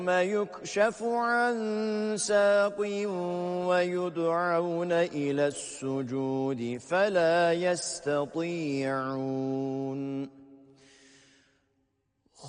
يكشف عن ساق ويدعون إلى السجود فلا يستطيعون